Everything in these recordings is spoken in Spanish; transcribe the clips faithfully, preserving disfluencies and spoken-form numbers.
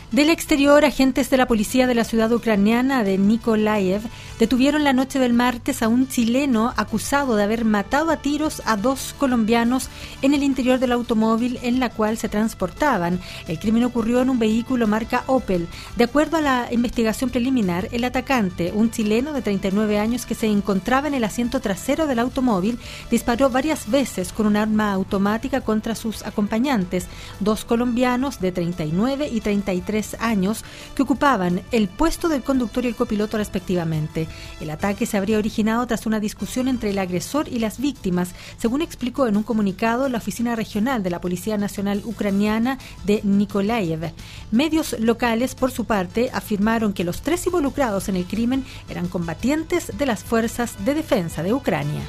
Del exterior, agentes de la policía de la ciudad ucraniana de Nikolaev detuvieron la noche del martes a un chileno acusado de haber matado a tiros a dos colombianos en el interior del automóvil en la cual se transportaban. El crimen ocurrió en un vehículo marca Opel. De acuerdo a la investigación preliminar, el atacante, un chileno de treinta y nueve años que se encontraba en el asiento trasero del automóvil, disparó varias veces con un arma automática contra sus acompañantes, dos colombianos de treinta y nueve y treinta y tres años que ocupaban el puesto del conductor y el copiloto respectivamente. El ataque se habría originado tras una discusión entre el agresor y las víctimas, según explicó en un comunicado la Oficina Regional de la Policía Nacional Ucraniana de Nikolaev. Medios locales, por su parte, afirmaron que los tres involucrados en el crimen eran combatientes de las Fuerzas de Defensa de Ucrania.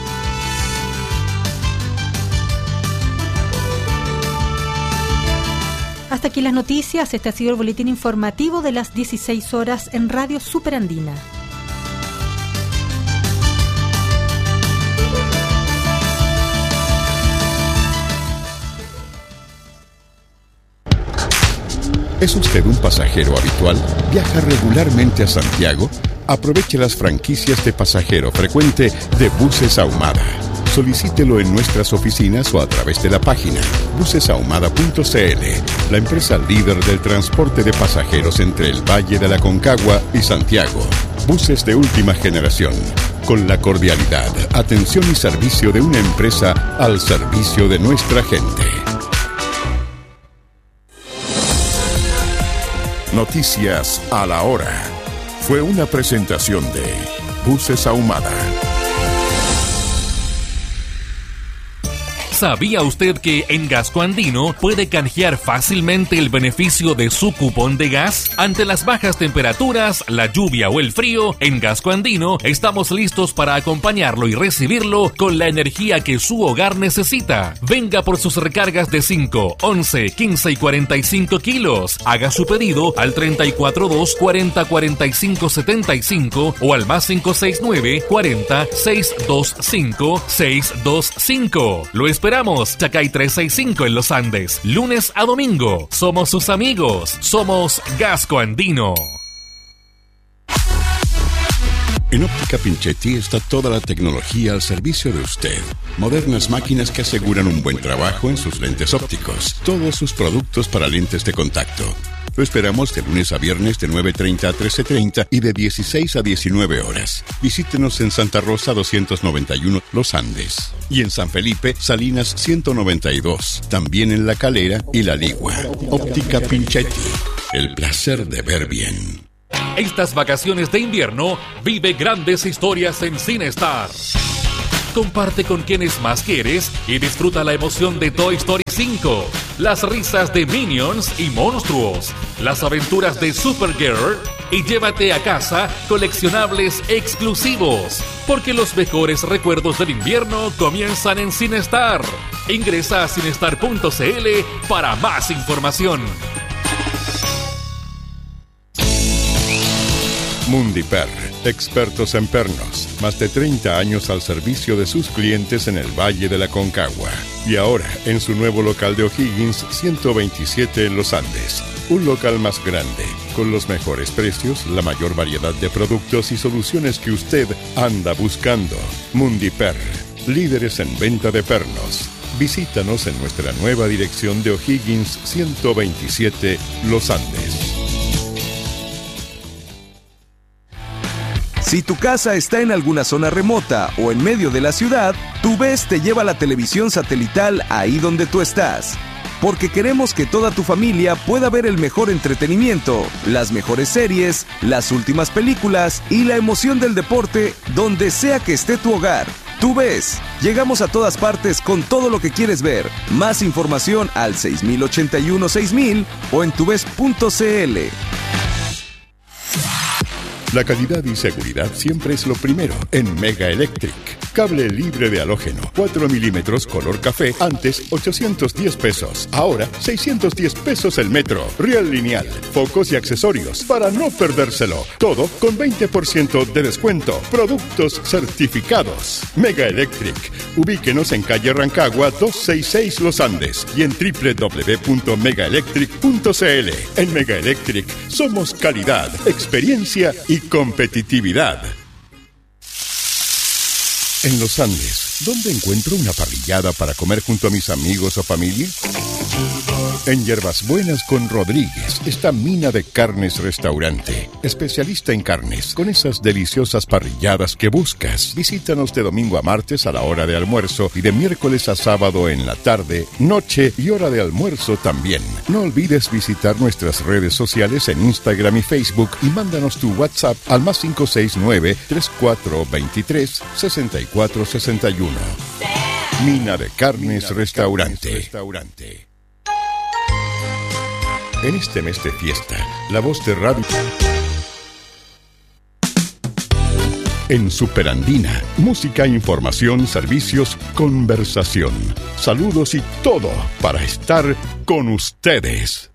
Hasta aquí las noticias. Este ha sido el boletín informativo de las dieciséis horas en Radio Superandina. ¿Es usted un pasajero habitual? ¿Viaja regularmente a Santiago? Aproveche las franquicias de pasajero frecuente de Buses Ahumada. Solicítelo en nuestras oficinas o a través de la página buses ahumada punto c l, la empresa líder del transporte de pasajeros entre el Valle de la Aconcagua y Santiago. Buses de última generación, con la cordialidad, atención y servicio de una empresa al servicio de nuestra gente. Noticias a la hora. Fue una presentación de Buses Ahumada. ¿Sabía usted que en Gasco Andino puede canjear fácilmente el beneficio de su cupón de gas? Ante las bajas temperaturas, la lluvia o el frío, en Gasco Andino estamos listos para acompañarlo y recibirlo con la energía que su hogar necesita. Venga por sus recargas de cinco, once, quince y cuarenta y cinco kilos. Haga su pedido al treinta y cuatro dos, cuarenta, cuarenta y cinco, setenta y cinco o al más cinco seis nueve, cuarenta, seiscientos veinticinco, seiscientos veinticinco. Lo esperamos. Chacay trescientos sesenta y cinco en los Andes, lunes a domingo. Somos sus amigos. Somos Gasco Andino. En Óptica Pinchetti está toda la tecnología al servicio de usted. Modernas máquinas que aseguran un buen trabajo en sus lentes ópticos. Todos sus productos para lentes de contacto. Lo esperamos de lunes a viernes de nueve treinta a trece treinta y de dieciséis a diecinueve horas. Visítenos en Santa Rosa doscientos noventa y uno Los Andes. Y en San Felipe, Salinas ciento noventa y dos. También en La Calera y La Ligua. Óptica Pinchetti. El placer de ver bien. Estas vacaciones de invierno, vive grandes historias en CineStar. Comparte con quienes más quieres y disfruta la emoción de Toy Story cinco, las risas de Minions y Monstruos, las aventuras de Supergirl y llévate a casa coleccionables exclusivos, porque los mejores recuerdos del invierno comienzan en CineStar. Ingresa a cinestar punto c l para más información. Mundiper, expertos en pernos, más de treinta años al servicio de sus clientes en el Valle de la Aconcagua. Y ahora, en su nuevo local de O'Higgins, ciento veintisiete en Los Andes. Un local más grande, con los mejores precios, la mayor variedad de productos y soluciones que usted anda buscando. Mundiper, líderes en venta de pernos. Visítanos en nuestra nueva dirección de O'Higgins, ciento veintisiete, Los Andes. Si tu casa está en alguna zona remota o en medio de la ciudad, TuVes te lleva la televisión satelital ahí donde tú estás. Porque queremos que toda tu familia pueda ver el mejor entretenimiento, las mejores series, las últimas películas y la emoción del deporte donde sea que esté tu hogar. TuVes, llegamos a todas partes con todo lo que quieres ver. Más información al seis mil ochenta y uno seis mil o en tuves punto c l. La calidad y seguridad siempre es lo primero en Mega Electric. Cable libre de halógeno, cuatro milímetros color café, antes ochocientos diez pesos, ahora seiscientos diez pesos el metro. Real lineal, focos y accesorios para no perdérselo. Todo con veinte por ciento de descuento. Productos certificados. Mega Electric. Ubíquenos en calle Rancagua doscientos sesenta y seis Los Andes y en doble u doble u doble u punto mega electric punto c l. En Mega Electric somos calidad, experiencia y competitividad. En Los Andes, ¿dónde encuentro una parrillada para comer junto a mis amigos o familia? En Hierbas Buenas con Rodríguez está Mina de Carnes Restaurante, especialista en carnes, con esas deliciosas parrilladas que buscas. Visítanos de domingo a martes a la hora de almuerzo y de miércoles a sábado en la tarde, noche y hora de almuerzo también. No olvides visitar nuestras redes sociales en Instagram y Facebook y mándanos tu WhatsApp al más cinco seis nueve, tres cuatro dos tres, seis cuatro seis uno. Mina de Carnes Restaurante. En este mes de fiesta, la voz de radio... En Superandina, música, información, servicios, conversación, saludos y todo para estar con ustedes.